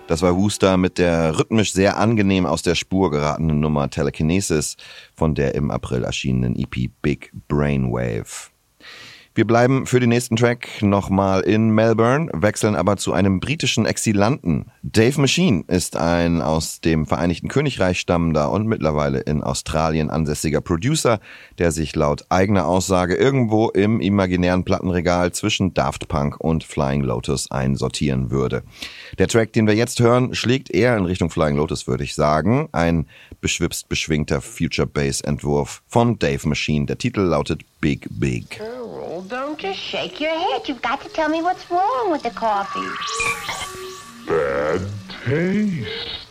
Das war Wooster mit der rhythmisch sehr angenehm aus der Spur geratenen Nummer Telekinesis von der im April erschienenen EP Big Brainwave. Wir bleiben für den nächsten Track nochmal in Melbourne, wechseln aber zu einem britischen Exilanten. Dave Machine ist ein aus dem Vereinigten Königreich stammender und mittlerweile in Australien ansässiger Producer, der sich laut eigener Aussage irgendwo im imaginären Plattenregal zwischen Daft Punk und Flying Lotus einsortieren würde. Der Track, den wir jetzt hören, schlägt eher in Richtung Flying Lotus, würde ich sagen. Ein beschwipst beschwingter Future-Bass-Entwurf von Dave Machine. Der Titel lautet Big Big. Carol, don't just shake your head. You've got to tell me what's wrong with the coffee. Bad taste.